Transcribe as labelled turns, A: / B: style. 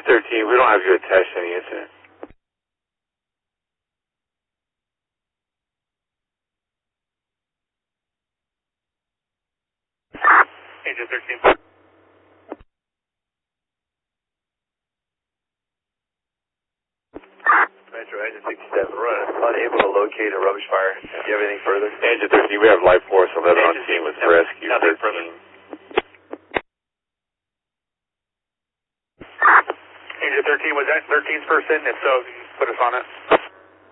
A: Agent 13, we don't have you attached to any incident.
B: Agent 13. Metro Agent 67, we're unable to locate a rubbish fire. Do you have anything further?
A: Agent 13, we have Life Force 11 on scene with rescue.
B: Nothing further. Agent 13, was that 13's person? If so, put us on it.